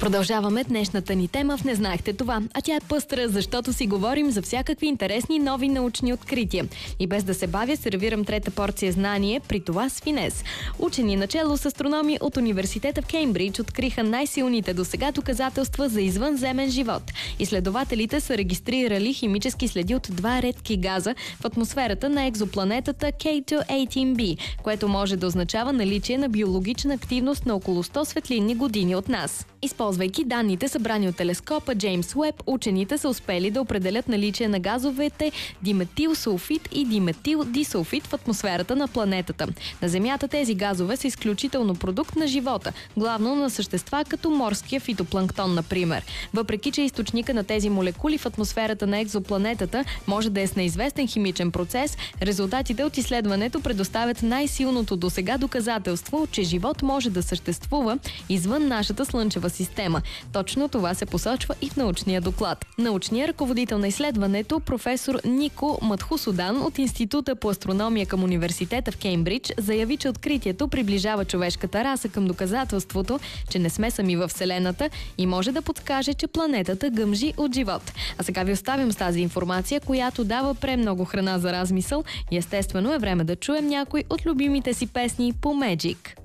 Продължаваме днешната ни тема в "Не знаехте това", а тя е пъстра, защото си говорим за всякакви интересни нови научни открития. И без да се бавя, сервирам трета порция знание, при това с финес. Учени начело с астрономи от университета в Кеймбридж откриха най-силните досега доказателства за извънземен живот. Изследователите са регистрирали химически следи от два редки газа в атмосферата на екзопланетата K2-18b, което може да означава наличие на биологична активност на около 100 светлинни години от нас. Използвайки данните, събрани от телескопа Джеймс Уеб, учените са успели да определят наличие на газовете диметилсулфид и диметилдисулфид в атмосферата на планетата. На Земята тези газове са изключително продукт на живота, главно на същества като морския фитопланктон, например. Въпреки че източника на тези молекули в атмосферата на екзопланетата може да е с неизвестен химичен процес, резултатите от изследването предоставят най-силното досега доказателство, че живот може да съществува извън нашата слънчева система. Точно това се посочва и в научния доклад. Научният ръководител на изследването, професор Нико Мадхусудан от Института по астрономия към университета в Кеймбридж, заяви, че откритието приближава човешката раса към доказателството, че не сме сами във Вселената и може да подскаже, че планетата гъмжи от живот. А сега ви оставям с тази информация, която дава премного храна за размисъл и естествено е време да чуем някой от любимите си песни по Magic.